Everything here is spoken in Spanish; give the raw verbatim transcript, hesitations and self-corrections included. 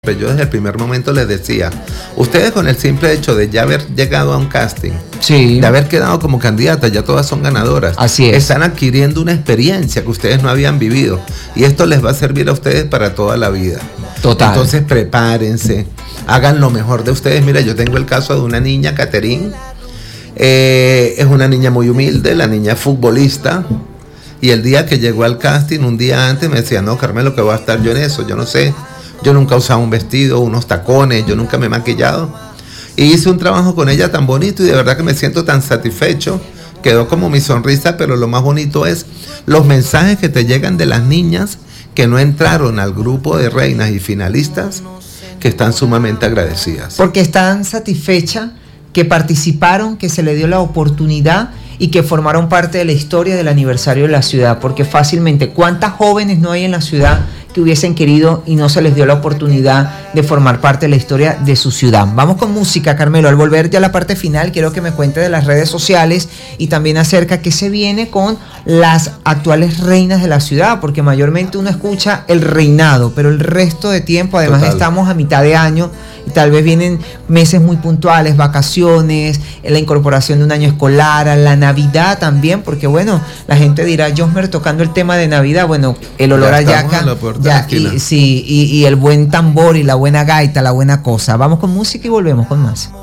Yo desde el primer momento les decía, ustedes con el simple hecho de ya haber llegado a un casting, sí, de haber quedado como candidatas, ya todas son ganadoras. Así es. Están adquiriendo una experiencia que ustedes no habían vivido y esto les va a servir a ustedes para toda la vida. Total. Entonces prepárense, hagan lo mejor de ustedes. Mira, yo tengo el caso de una niña, Caterine, eh, es una niña muy humilde, la niña es futbolista. Y el día que llegó al casting, un día antes me decía, no, Carmelo, que voy a estar yo en eso, yo no sé. Yo nunca he usado un vestido, unos tacones, yo nunca me he maquillado. Y hice un trabajo con ella tan bonito y de verdad que me siento tan satisfecho. Quedó como mi sonrisa, pero lo más bonito es los mensajes que te llegan de las niñas que no entraron al grupo de reinas y finalistas, que están sumamente agradecidas. Porque están satisfechas, que participaron, que se les dio la oportunidad y que formaron parte de la historia del aniversario de la ciudad. Porque fácilmente, ¿cuántas jóvenes no hay en la ciudad que hubiesen querido y no se les dio la oportunidad de formar parte de la historia de su ciudad? Vamos con música, Carmelo. Al volver ya a la parte final, quiero que me cuente de las redes sociales y también acerca qué se viene con las actuales reinas de la ciudad, porque mayormente uno escucha el reinado, pero el resto de tiempo, además Total. Estamos a mitad de año y tal vez vienen meses muy puntuales, vacaciones, la incorporación de un año escolar, a la Navidad también, porque bueno, la gente dirá, Josmer tocando el tema de Navidad, bueno, el olor Ya a estamos yaca, en la puerta de ya, la esquina. y, sí, y, y el buen tambor y la buena gaita, la buena cosa. Vamos con música y volvemos con más.